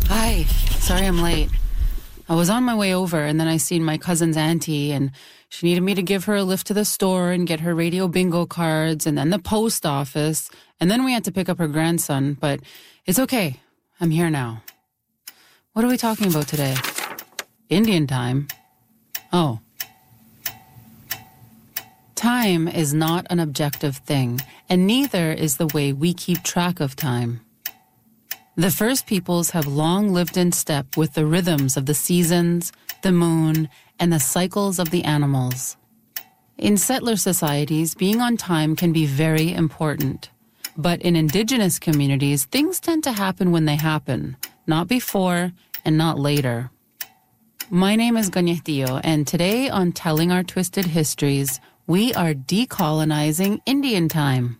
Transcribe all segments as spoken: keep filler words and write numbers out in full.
Hi. Sorry I'm late. I was on my way over and then I seen my cousin's auntie and she needed me to give her a lift to the store and get her radio bingo cards and then the post office. And then we had to pick up her grandson, but it's okay. I'm here now. What are we talking about today? Indian time? Oh. Time is not an objective thing, and neither is the way we keep track of time. The first peoples have long lived in step with the rhythms of the seasons, the moon, and the cycles of the animals. In settler societies, being on time can be very important. But in indigenous communities, things tend to happen when they happen, not before and not later. My name is Ganyehtillo, and today on Telling Our Twisted Histories, we are decolonizing Indian time.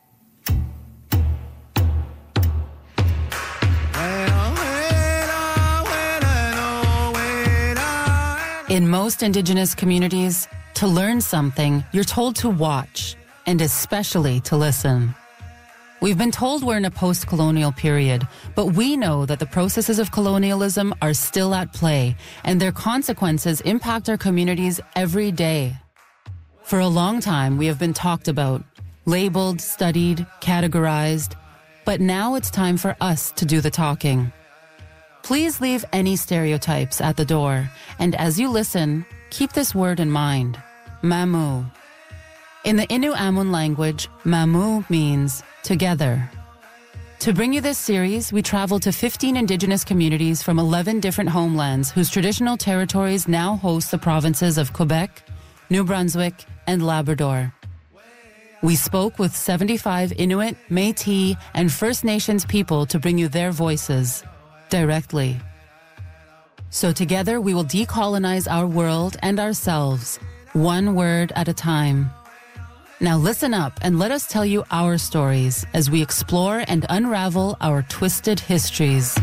In most indigenous communities, to learn something, you're told to watch, and especially to listen. We've been told we're in a post-colonial period, but we know that the processes of colonialism are still at play, and their consequences impact our communities every day. For a long time, we have been talked about, labeled, studied, categorized, but now it's time for us to do the talking. Please leave any stereotypes at the door, and as you listen, keep this word in mind, mamu. In the Innu Amun language, mamu means together. To bring you this series, we traveled to fifteen indigenous communities from eleven different homelands whose traditional territories now host the provinces of Quebec, New Brunswick, and Labrador. We spoke with seventy-five Inuit, Métis, and First Nations people to bring you their voices directly. So together we will decolonize our world and ourselves, one word at a time. Now listen up and let us tell you our stories as we explore and unravel our twisted histories.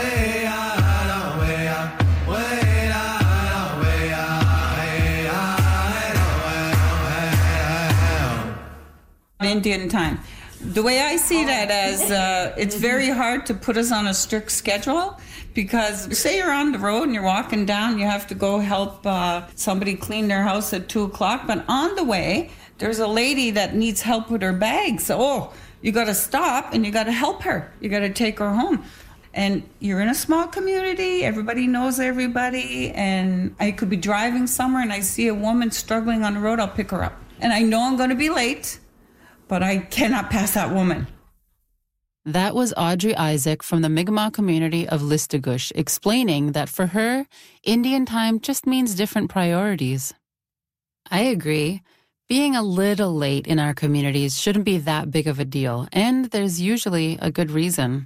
Indian time. The way I see that as uh, it's very hard to put us on a strict schedule, because say you're on the road and you're walking down, you have to go help uh, somebody clean their house at two o'clock, but on the way there's a lady that needs help with her bags. So, oh, you got to stop and you got to help her. You got to take her home. And you're in a small community, everybody knows everybody, and I could be driving somewhere and I see a woman struggling on the road, I'll pick her up. And I know I'm going to be late, but I cannot pass that woman. That was Audrey Isaac from the Mi'kmaq community of Listugush explaining that for her, Indian time just means different priorities. I agree. Being a little late in our communities shouldn't be that big of a deal, and there's usually a good reason.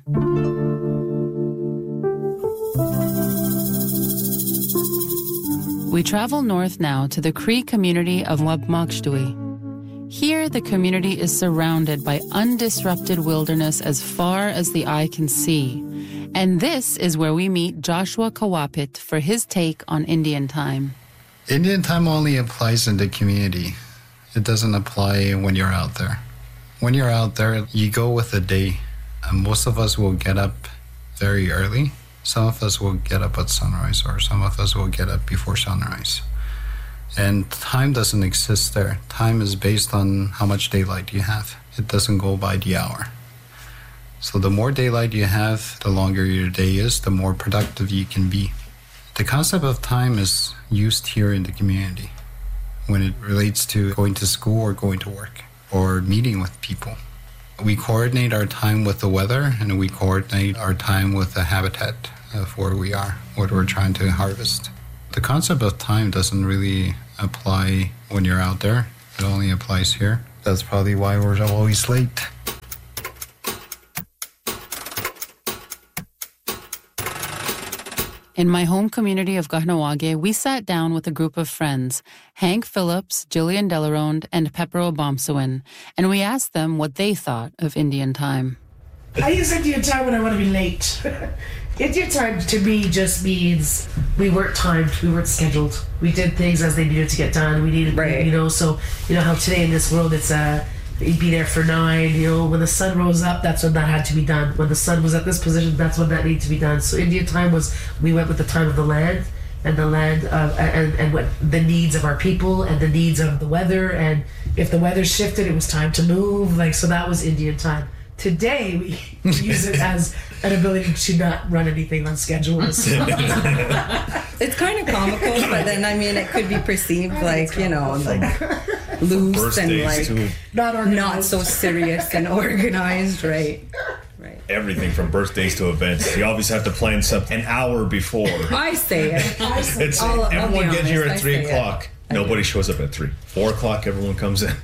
We travel north now to the Cree community of Wabmaqshtui. Here, the community is surrounded by undisrupted wilderness as far as the eye can see. And this is where we meet Joshua Kawapit for his take on Indian time. Indian time only applies in the community. It doesn't apply when you're out there. When you're out there, you go with the day. And most of us will get up very early. Some of us will get up at sunrise, or some of us will get up before sunrise. And time doesn't exist there. Time is based on how much daylight you have. It doesn't go by the hour. So the more daylight you have, the longer your day is, the more productive you can be. The concept of time is used here in the community when it relates to going to school or going to work or meeting with people. We coordinate our time with the weather, and we coordinate our time with the habitat of where we are, what we're trying to harvest. The concept of time doesn't really apply when you're out there. It only applies here. That's probably why we're always late. In my home community of Kahnawake, we sat down with a group of friends, Hank Phillips, Jillian Delaronde, and Pepper Obomsawin, and we asked them what they thought of Indian time. I use Indian time when I want to be late. Indian time to me just means we weren't timed, we weren't scheduled. We did things as they needed to get done. We needed, right. you know, so, you know how today in this world it's, uh, He'd be there for nine. You know, when the sun rose up, that's when that had to be done. When the sun was at this position, that's when that needed to be done. So Indian time was, we went with the time of the land, and the land uh, and and what the needs of our people and the needs of the weather. And if the weather shifted, it was time to move. Like, so that was Indian time. Today we use it as an ability to not run anything on schedules. It's kind of comical, but then I mean it could be perceived like, you know, like loose and like to not not so serious and organized, right? Right. everything from birthdays to events. You always have to plan something an hour before. I say it. I say It's, I'll, I'll everyone be gets here honest, at I three say it. o'clock. Nobody shows up at three. Four o'clock, everyone comes in.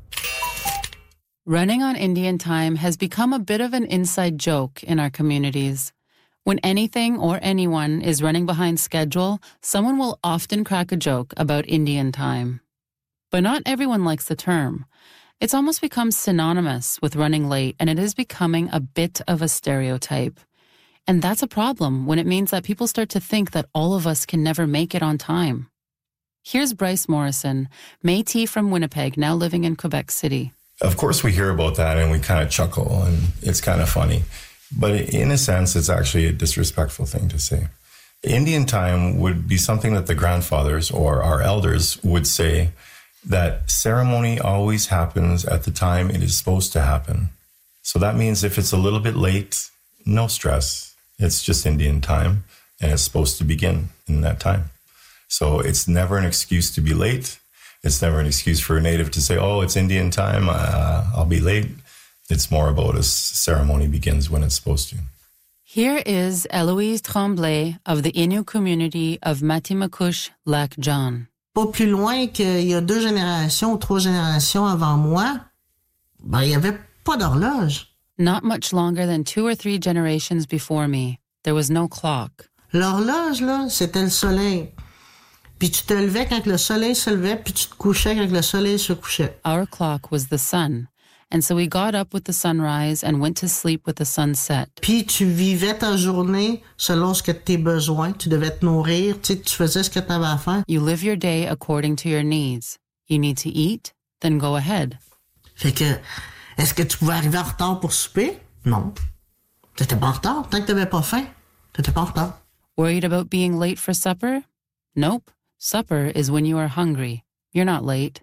Running on Indian time has become a bit of an inside joke in our communities. When anything or anyone is running behind schedule, someone will often crack a joke about Indian time. But not everyone likes the term. It's almost become synonymous with running late, and it is becoming a bit of a stereotype. And that's a problem when it means that people start to think that all of us can never make it on time. Here's Bryce Morrison, Métis from Winnipeg, now living in Quebec City. Of course, we hear about that and we kind of chuckle and it's kind of funny. But in a sense, it's actually a disrespectful thing to say. Indian time would be something that the grandfathers or our elders would say that ceremony always happens at the time it is supposed to happen. So that means if it's a little bit late, no stress. It's just Indian time and it's supposed to begin in that time. So it's never an excuse to be late. It's never an excuse for a native to say, oh, it's Indian time, uh, I'll be late. It's more about a ceremony begins when it's supposed to. Here is Eloise Tremblay of the Innu community of Matimakush, Lac John. Pas plus loin qu'il y a deux générations ou trois générations avant moi, ben, il n'y avait pas d'horloge. Not much longer than two or three generations before me, there was no clock. L'horloge, là, c'était le soleil. Puis tu te levais quand le soleil se levait, puis tu te couchais quand le soleil se couchait. Our clock was the sun, and so we got up with the sunrise and went to sleep with the sunset. Puis tu vivais ta journée selon ce que tes besoins. Tu devais te nourrir, tu sais, tu faisais ce que tu avais à faire. You live your day according to your needs. You need to eat, then go ahead. Fait que, est-ce que tu pouvais arriver en retard pour souper? Non. T'étais pas en retard. Tant que t'avais pas faim, t'étais pas en retard. Worried about being late for supper? Nope. Supper is when you are hungry. You're not late.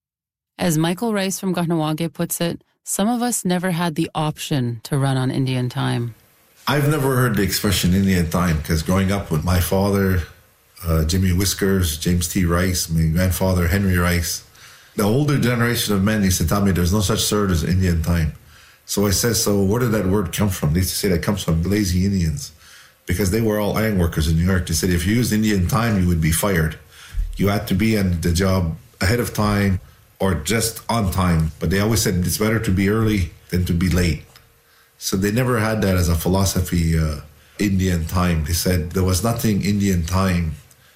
As Michael Rice from Kahnawake puts it, some of us never had the option to run on Indian time. I've never heard the expression Indian time because growing up with my father, uh, Jimmy Whiskers, James T. Rice, my grandfather, Henry Rice, the older generation of men used to tell me there's no such word as Indian time. So I said, so where did that word come from? They used to say that comes from lazy Indians because they were all iron workers in New York. They said if you used Indian time, you would be fired. You had to be on the job ahead of time or just on time. But they always said it's better to be early than to be late. So they never had that as a philosophy, uh, Indian time. They said there was nothing Indian time.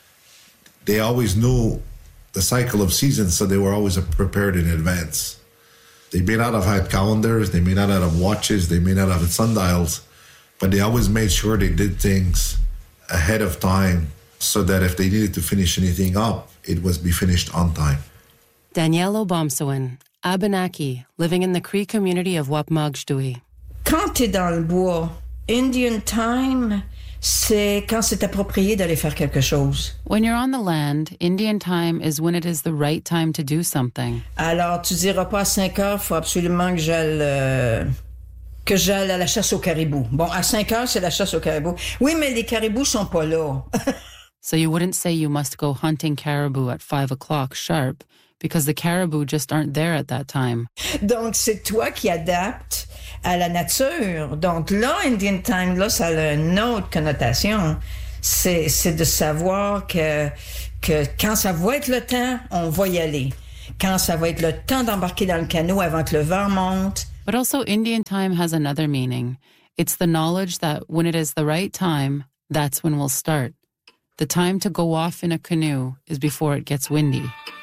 They always knew the cycle of seasons, so they were always prepared in advance. They may not have had calendars, they may not have watches, they may not have sundials, but they always made sure they did things ahead of time so that if they needed to finish anything up, it was be finished on time. Danielle Obomsawin, Abenaki, living in the Cree community of Wapmagshtui. Quand t'es dans le bois, Indian time, c'est quand c'est approprié d'aller faire quelque chose. When you're on the land, Indian time is when it is the right time to do something. Alors, tu diras pas à cinq heures, faut absolument que j'aille... Euh... que j'aille à la chasse au caribou. Bon, à cinq heures, c'est la chasse au caribou. Oui, mais les caribous sont pas là. So you wouldn't say you must go hunting caribou at five o'clock sharp, because the caribou just aren't there at that time. Donc, c'est toi qui adaptes à la nature. Donc là, Indian time, là, ça a une autre connotation. C'est, c'est de savoir que, que quand ça va être le temps, on va y aller. Quand ça va être le temps d'embarquer dans le canot avant que le vent monte. But also Indian time has another meaning. It's the knowledge that when it is the right time, that's when we'll start. The time to go off in a canoe is before it gets windy.